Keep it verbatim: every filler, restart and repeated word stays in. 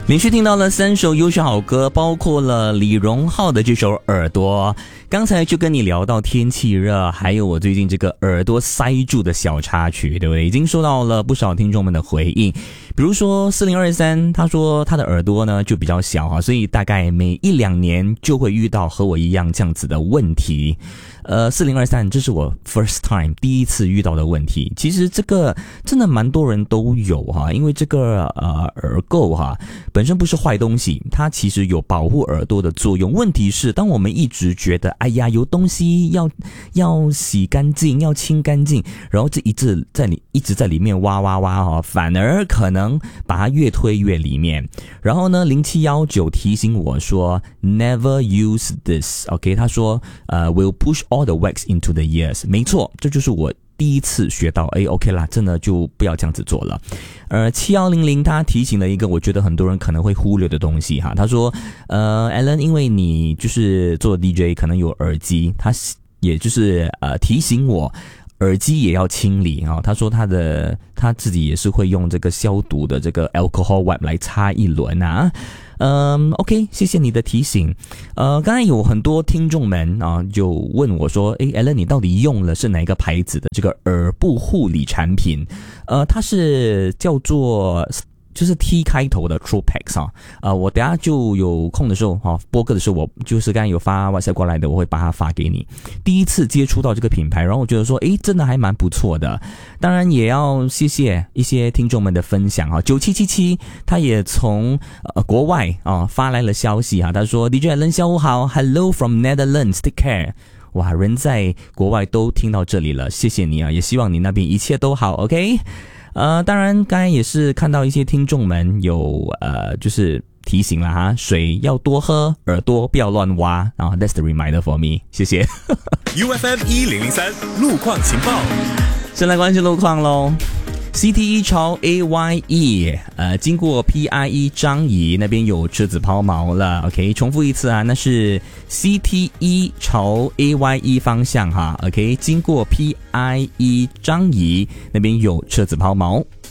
连续听到了三首优秀好歌，包括了李荣浩的这首耳朵。刚才就跟你聊到天气热，还有我最近这个耳朵塞住的小插曲，对不对？已经收到了不少听众们的回应，比如说四零二三，他说他的耳朵呢就比较小啊，所以大概每一两年就会遇到和我一样这样子的问题。呃，四零二三，这是我 first time 第一次遇到的问题。其实这个真的蛮多人都有哈，因为这个呃耳垢哈本身不是坏东西，它其实有保护耳朵的作用。问题是，当我们一直觉得哎呀有东西要要洗干净，要清干净，然后这一直在里一直在里面挖挖挖哈，反而可能把它越推越里面。然后呢，零七一九提醒我说 ，never use this。OK， 他说呃 will push all the wax into the ears。没错，这就是我第一次学到，哎 ，OK 啦，真的就不要这样子做了。呃，七一零零他提醒了一个我觉得很多人可能会忽略的东西哈，他说，呃 ，Alan， 因为你就是做 D J 可能有耳机，他也就是呃提醒我。耳机也要清理啊、哦！他说他的他自己也是会用这个消毒的这个 alcohol wipe 来擦一轮啊。嗯 ，OK， 谢谢你的提醒。呃，刚才有很多听众们啊，就问我说，诶 ，Alan， 你到底用了是哪一个牌子的这个耳部护理产品？呃，它是叫做。就是 T 开头的 Tropex 啊，呃，我等下就有空的时候哈，播歌的时候我就是刚才有发 WhatsApp 过来的，我会把它发给你。第一次接触到这个品牌，然后我觉得说，诶，真的还蛮不错的。当然也要谢谢一些听众们的分享啊。九七七七他也从呃国外啊发来了消息啊，他说 D J Alan 下午好 ，Hello from Netherlands, take care。哇，人在国外都听到这里了，谢谢你啊，也希望你那边一切都好 ，OK。呃，当然，刚才也是看到一些听众们有呃，就是提醒了哈，水要多喝，耳朵不要乱挖。然后 that's the reminder for me， 谢谢。 U F M 一零零三路况情报， 先来关心路况喽。C T 一朝 A Y E， 呃，经过 P I E 张仪那边有车子抛锚了。OK， 重复一次啊，那是 C T 一朝 A Y E 方向哈。OK， 经过 P I E 张仪那边有车子抛锚。